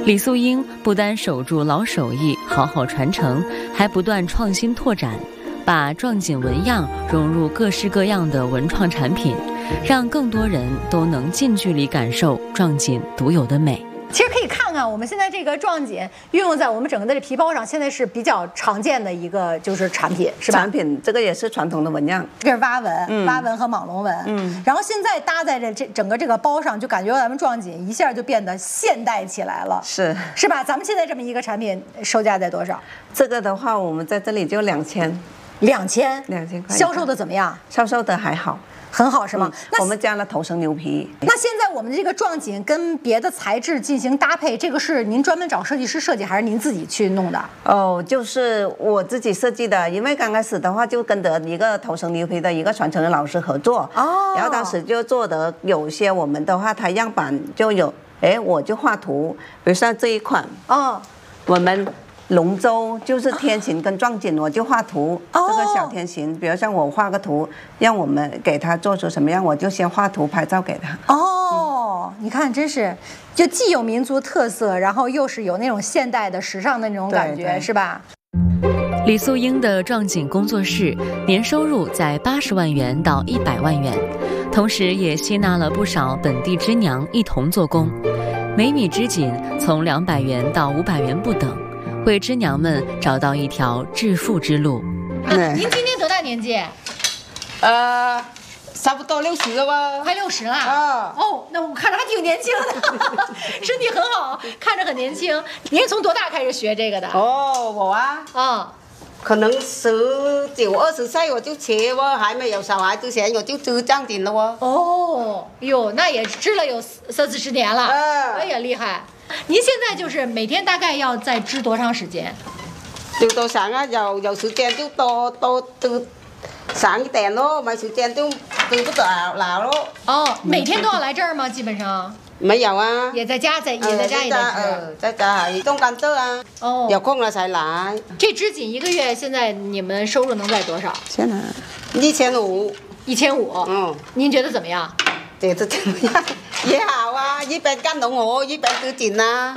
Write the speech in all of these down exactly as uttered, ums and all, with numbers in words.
李素英不单守住老手艺，好好传承，还不断创新拓展，把壮锦纹样融入各式各样的文创产品，让更多人都能近距离感受壮锦独有的美。 其实可以看看，我们现在这个壮锦运用在我们整个的皮包上，现在是比较常见的一个就是产品，是吧？ 产品这个也是传统的纹样， 这是蛙纹、 嗯、 蛙纹和蟒龙纹。嗯，然后现在搭在这这整个这个包上，就感觉咱们壮锦一下就变得现代起来了， 是是吧？咱们现在这么一个产品售价在多少？ 这个的话，我们在这里就两千， 两千， 两千块， 销售的怎么样？ 销售的还好。 很好是吗？ 嗯、我们加了头绳牛皮。 那现在我们这个壮锦跟别的材质进行搭配，这个是您专门找设计师设计，还是您自己去弄的？ 哦，就是我自己设计的。因为刚开始的话，就跟着一个头绳牛皮的一个传承的老师合作。哦。然后当时就做的有些我们的话，它样板就有，哎，我就画图，比如像这一款。哦。我们。龙舟就是天琴跟壮锦，我就画图。哦、这个小天琴，比如像我画个图，让我们给他做出什么样，我就先画图拍照给他。 哦，嗯、你看，真是，就既有民族特色，然后又是有那种现代的时尚的那种感觉，是吧？ 李素英的壮锦工作室年收入在八十万元到一百万元，同时也吸纳了不少本地织娘一同做工，每米织锦从两百元到五百元不等。为织娘们找到一条致富之路。 啊、您今年多大年纪？ 呃，差不多六十了吧？ 快六十了。啊。哦，那我看着还挺年轻的，身体很好，看着很年轻。您是从多大开始学这个的？ 哦，我啊。啊。可能十九二十岁我就学哦，还没有小孩之前我就织壮锦了哦。 哦，哟，那也织了有三四十年了，哎呀，厉害！您现在就是每天大概要再织多长时间？ 就多长啊？有有时间就多多织长一点咯，没时间就织不了了咯。 哦，每天都要来这儿吗？基本上。 没有啊， 也在家在也在家也在织， 呃，在家种甘蔗啊。哦，有空了才来。 这织锦一个月现在你们收入能在多少？ 现在一千五。 一千五。嗯，您觉得怎么样？ 觉得怎么样？也好啊，一边干农活一边织锦呐。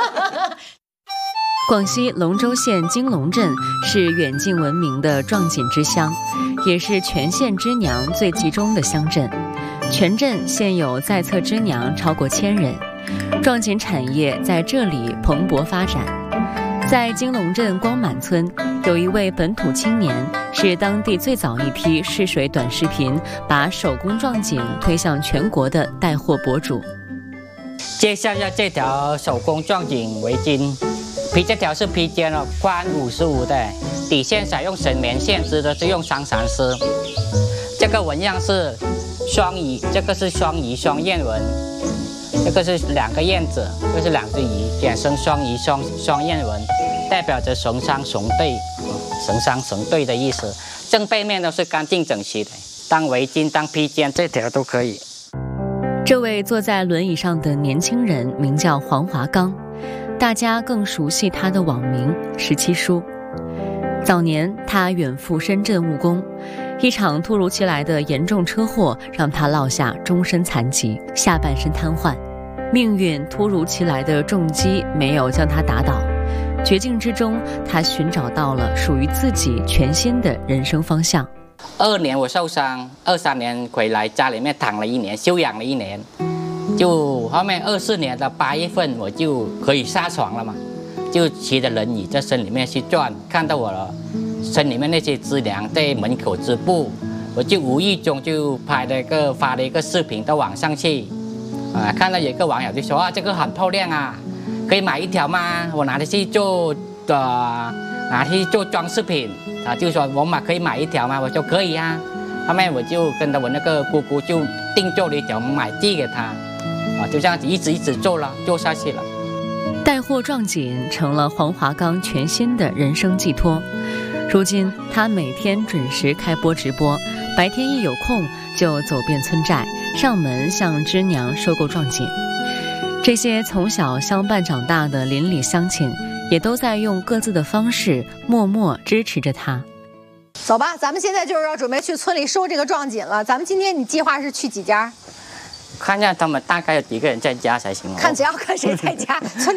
广西龙州县金龙镇是远近闻名的壮锦之乡，也是全县织娘最集中的乡镇。全镇现有在册织娘超过千人，壮锦产业在这里蓬勃发展。在金龙镇光满村，有一位本土青年，是当地最早一批试水短视频把手工壮锦推向全国的带货博主。 介绍一下这条手工壮锦围巾，皮这条是披肩了，宽五十五的，底线采用省棉线，织的是用桑蚕丝。这个纹样是双鱼，这个是双鱼双燕纹，这个是两个燕子，这是两只鱼，简称双鱼双双燕纹，代表着神商神对，神商神对的意思。正背面都是干净整齐的，当围巾、当披肩，这条都可以。 这位坐在轮椅上的年轻人名叫黄华刚，大家更熟悉他的网名十七叔。早年他远赴深圳务工，一场突如其来的严重车祸让他落下终身残疾，下半身瘫痪。命运突如其来的重击没有将他打倒，绝境之中他寻找到了属于自己全新的人生方向。 二年我受伤，二三年回来家里面躺了一年，休养了一年，就后面二四年的八月份我就可以下床了嘛，就骑着轮椅在村里面去转，看到我了村里面那些织娘在门口织布，我就无意中就拍了一个发了一个视频到网上去，啊，看到有一个网友就说啊，这个很漂亮啊，可以买一条吗？我拿它去做呃拿去做装饰品啊，就说我买可以买一条吗？我说可以啊。后面我就跟着我那个姑姑就定做了一条买寄给她，啊，就这样子一直一直做了，做下去了。 带货壮锦成了黄华刚全新的人生寄托。如今他每天准时开播直播，白天一有空就走遍村寨，上门向织娘收购壮锦。这些从小相伴长大的邻里乡亲，也都在用各自的方式默默支持着他。 走吧，咱们现在就是要准备去村里收这个壮锦了。咱们今天你计划是去几家？ 看一下他们大概有几个人在家才行。 看只要看谁在家，村里。